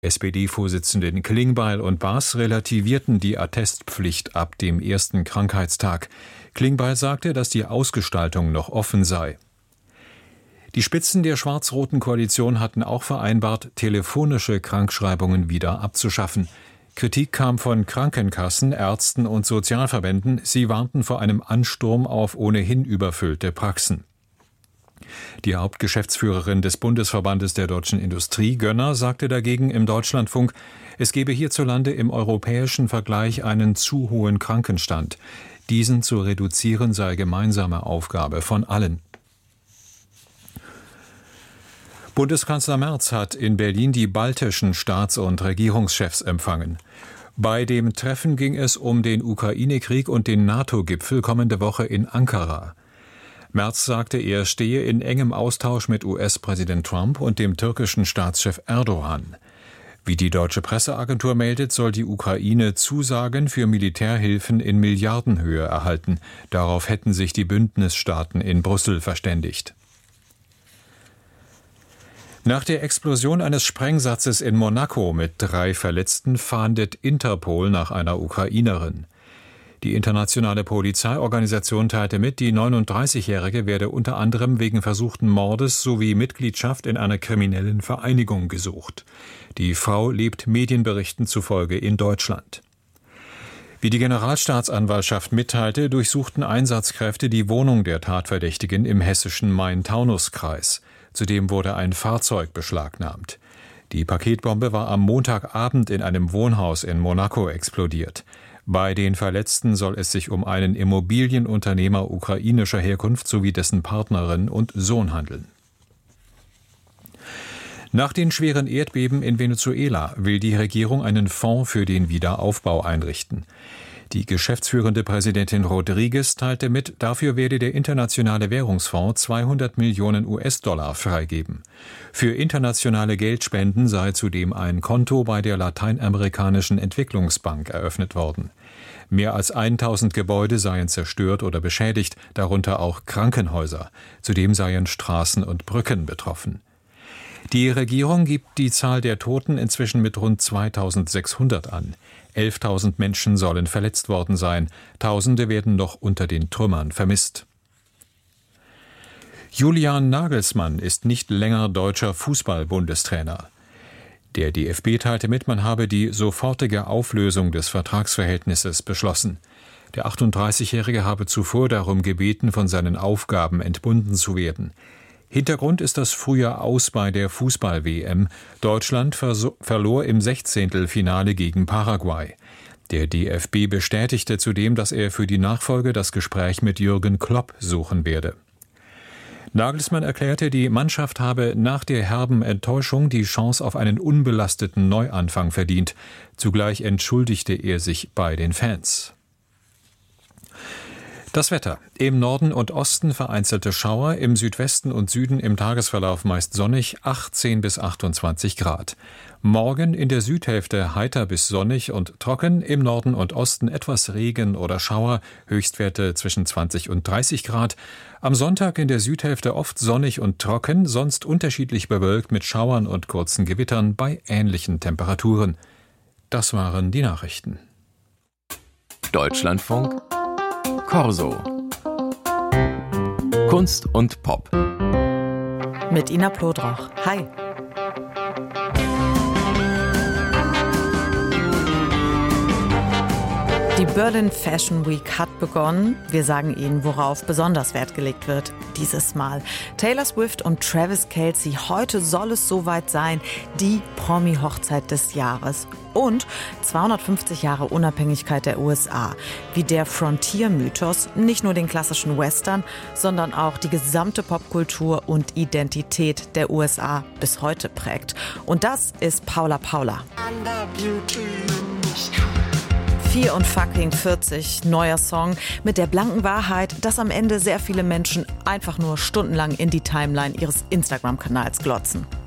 SPD-Vorsitzenden Klingbeil und Baas relativierten die Attestpflicht ab dem ersten Krankheitstag. Klingbeil sagte, dass die Ausgestaltung noch offen sei. Die Spitzen der schwarz-roten Koalition hatten auch vereinbart, telefonische Krankschreibungen wieder abzuschaffen. Kritik kam von Krankenkassen, Ärzten und Sozialverbänden. Sie warnten vor einem Ansturm auf ohnehin überfüllte Praxen. Die Hauptgeschäftsführerin des Bundesverbandes der deutschen Industrie, Gönner, sagte dagegen im Deutschlandfunk, es gebe hierzulande im europäischen Vergleich einen zu hohen Krankenstand. Diesen zu reduzieren sei gemeinsame Aufgabe von allen. Bundeskanzler Merz hat in Berlin die baltischen Staats- und Regierungschefs empfangen. Bei dem Treffen ging es um den Ukraine-Krieg und den NATO-Gipfel kommende Woche in Ankara. Merz sagte, er stehe in engem Austausch mit US-Präsident Trump und dem türkischen Staatschef Erdogan. Wie die deutsche Presseagentur meldet, soll die Ukraine Zusagen für Militärhilfen in Milliardenhöhe erhalten. Darauf hätten sich die Bündnisstaaten in Brüssel verständigt. Nach der Explosion eines Sprengsatzes in Monaco mit 3 Verletzten fahndet Interpol nach einer Ukrainerin. Die internationale Polizeiorganisation teilte mit, die 39-Jährige werde unter anderem wegen versuchten Mordes sowie Mitgliedschaft in einer kriminellen Vereinigung gesucht. Die Frau lebt Medienberichten zufolge in Deutschland. Wie die Generalstaatsanwaltschaft mitteilte, durchsuchten Einsatzkräfte die Wohnung der Tatverdächtigen im hessischen Main-Taunus-Kreis. Zudem wurde ein Fahrzeug beschlagnahmt. Die Paketbombe war am Montagabend in einem Wohnhaus in Monaco explodiert. Bei den Verletzten soll es sich um einen Immobilienunternehmer ukrainischer Herkunft sowie dessen Partnerin und Sohn handeln. Nach den schweren Erdbeben in Venezuela will die Regierung einen Fonds für den Wiederaufbau einrichten. Die geschäftsführende Präsidentin Rodriguez teilte mit, dafür werde der Internationale Währungsfonds 200 Millionen US-Dollar freigeben. Für internationale Geldspenden sei zudem ein Konto bei der Lateinamerikanischen Entwicklungsbank eröffnet worden. Mehr als 1000 Gebäude seien zerstört oder beschädigt, darunter auch Krankenhäuser. Zudem seien Straßen und Brücken betroffen. Die Regierung gibt die Zahl der Toten inzwischen mit rund 2600 an. 11.000 Menschen sollen verletzt worden sein. Tausende werden noch unter den Trümmern vermisst. Julian Nagelsmann ist nicht länger deutscher Fußball-Bundestrainer. Der DFB teilte mit, man habe die sofortige Auflösung des Vertragsverhältnisses beschlossen. Der 38-Jährige habe zuvor darum gebeten, von seinen Aufgaben entbunden zu werden. Hintergrund ist das frühe Aus bei der Fußball-WM. Deutschland verlor im 16. gegen Paraguay. Der DFB bestätigte zudem, dass er für die Nachfolge das Gespräch mit Jürgen Klopp suchen werde. Nagelsmann erklärte, die Mannschaft habe nach der herben Enttäuschung die Chance auf einen unbelasteten Neuanfang verdient. Zugleich entschuldigte er sich bei den Fans. Das Wetter. Im Norden und Osten vereinzelte Schauer, im Südwesten und Süden im Tagesverlauf meist sonnig, 18 bis 28 Grad. Morgen in der Südhälfte heiter bis sonnig und trocken, im Norden und Osten etwas Regen oder Schauer, Höchstwerte zwischen 20 und 30 Grad. Am Sonntag in der Südhälfte oft sonnig und trocken, sonst unterschiedlich bewölkt mit Schauern und kurzen Gewittern bei ähnlichen Temperaturen. Das waren die Nachrichten. Deutschlandfunk Corso. Kunst und Pop. Mit Ina Plodroch. Hi. Die Berlin Fashion Week hat begonnen. Wir sagen Ihnen, worauf besonders Wert gelegt wird dieses Mal. Taylor Swift und Travis Kelce, heute soll es soweit sein, die Promi-Hochzeit des Jahres. Und 250 Jahre Unabhängigkeit der USA, wie der Frontier-Mythos nicht nur den klassischen Western, sondern auch die gesamte Popkultur und Identität der USA bis heute prägt. Und das ist Paula Paula. 44, neuer Song mit der blanken Wahrheit, dass am Ende sehr viele Menschen einfach nur stundenlang in die Timeline ihres Instagram-Kanals glotzen.